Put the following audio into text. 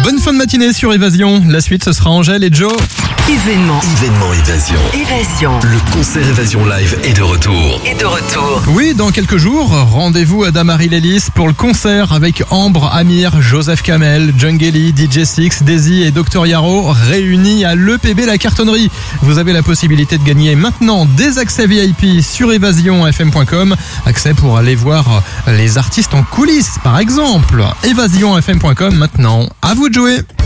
Bonne fin de matinée sur Évasion. La suite, ce sera Angèle et Joe. Événement Évasion. Le concert Évasion Live est de retour. Oui, dans quelques jours, rendez-vous à Damary Lélis pour le concert avec Ambre, Amir, Joseph Kamel, Jungeli, DJ Six, Daisy et Dr Yaro réunis à l'EPB La Cartonnerie. Vous avez la possibilité de gagner maintenant des accès VIP sur évasionfm.com. Accès pour aller voir les artistes en coulisses, par exemple. évasionfm.com maintenant. À vous de jouer.